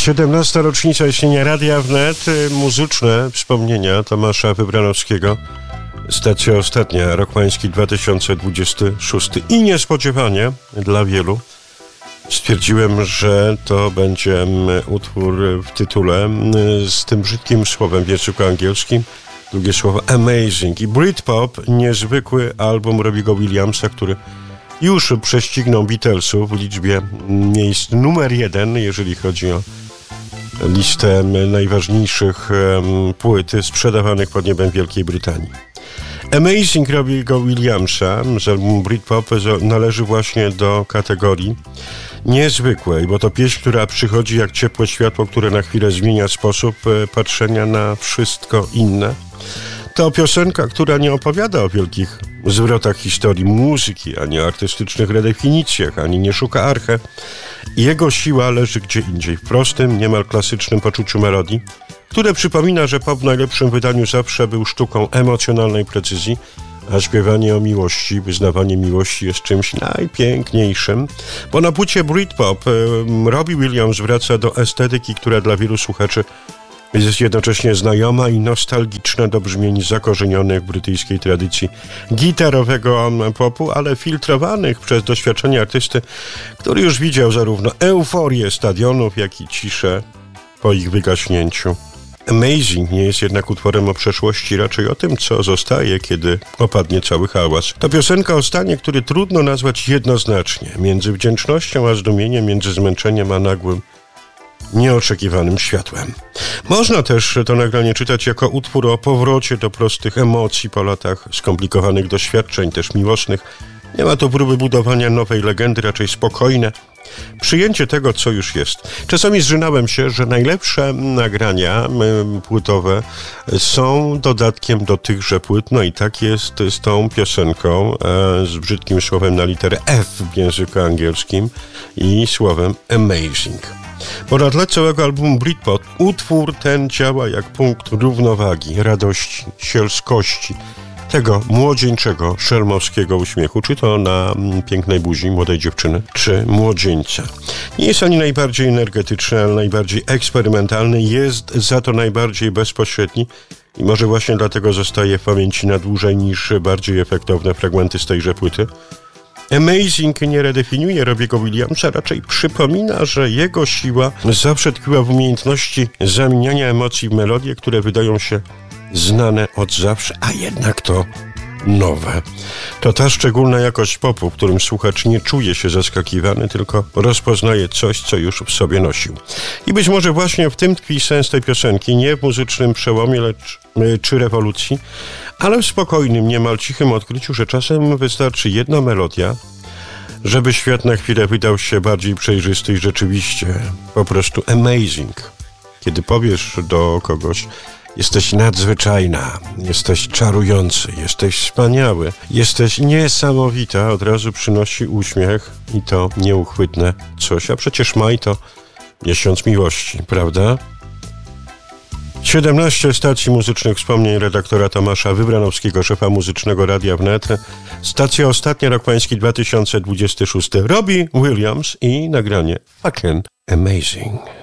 17. rocznica istnienia Radia Wnet, muzyczne wspomnienia Tomasza Wybranowskiego. Stacja ostatnia, rok pański 2026. I niespodziewanie dla wielu stwierdziłem, że to będzie utwór w tytule z tym brzydkim słowem w języku angielskim. Drugie słowo amazing. I Britpop, niezwykły album Robbie'ego Williamsa, który już prześcignął Beatlesów w liczbie miejsc numer 1, jeżeli chodzi o listę najważniejszych płyt sprzedawanych pod niebem Wielkiej Brytanii. Amazing Robbie'ego Williamsa z albumu Britpop należy właśnie do kategorii niezwykłej, bo to pieśń, która przychodzi jak ciepłe światło, które na chwilę zmienia sposób patrzenia na wszystko inne. To piosenka, która nie opowiada o wielkich zwrotach historii muzyki, ani o artystycznych redefinicjach, ani nie szuka arche. Jego siła leży gdzie indziej, w prostym, niemal klasycznym poczuciu melodii, które przypomina, że pop w najlepszym wydaniu zawsze był sztuką emocjonalnej precyzji, a śpiewanie o miłości, wyznawanie miłości jest czymś najpiękniejszym, bo na płycie Britpop Robbie Williams wraca do estetyki, która dla wielu słuchaczy jest jednocześnie znajoma i nostalgiczna do brzmień zakorzenionych w brytyjskiej tradycji gitarowego popu, ale filtrowanych przez doświadczenie artysty, który już widział zarówno euforię stadionów, jak i ciszę po ich wygaśnięciu. Amazing nie jest jednak utworem o przeszłości, raczej o tym, co zostaje, kiedy opadnie cały hałas. To piosenka o stanie, który trudno nazwać jednoznacznie, między wdzięcznością a zdumieniem, między zmęczeniem a nagłym, nieoczekiwanym światłem. Można też to nagranie czytać jako utwór o powrocie do prostych emocji po latach skomplikowanych doświadczeń, też miłosnych. Nie ma tu próby budowania nowej legendy, raczej spokojne przyjęcie tego, co już jest. Czasami zżynałem się, że najlepsze nagrania płytowe są dodatkiem do tychże płyt, no i tak jest z tą piosenką z brzydkim słowem na literę F w języku angielskim i słowem amazing. Bo na tle całego albumu Britpop utwór ten działa jak punkt równowagi, radości, sielskości, tego młodzieńczego, szelmowskiego uśmiechu, czy to na pięknej buzi młodej dziewczyny, czy młodzieńca. Nie jest ani najbardziej energetyczny, ale najbardziej eksperymentalny, jest za to najbardziej bezpośredni i może właśnie dlatego zostaje w pamięci na dłużej niż bardziej efektowne fragmenty z tejże płyty. Amazing nie redefiniuje Robbie'ego Williamsa, raczej przypomina, że jego siła zawsze tkwiła w umiejętności zamieniania emocji w melodie, które wydają się znane od zawsze, a jednak to nowe. To ta szczególna jakość popu, w którym słuchacz nie czuje się zaskakiwany, tylko rozpoznaje coś, co już w sobie nosił. I być może właśnie w tym tkwi sens tej piosenki, nie w muzycznym przełomie, czy rewolucji, ale w spokojnym, niemal cichym odkryciu, że czasem wystarczy jedna melodia, żeby świat na chwilę wydał się bardziej przejrzysty i rzeczywiście po prostu amazing. Kiedy powiesz do kogoś: jesteś nadzwyczajna, jesteś czarujący, jesteś wspaniały, jesteś niesamowita, od razu przynosi uśmiech i to nieuchwytne coś. A przecież maj to miesiąc miłości, prawda? 17 stacji muzycznych wspomnień redaktora Tomasza Wybranowskiego, szefa muzycznego Radia Wnet. Stacja ostatnia, rok pański 2026. Robbie Williams i nagranie Fucking Amazing.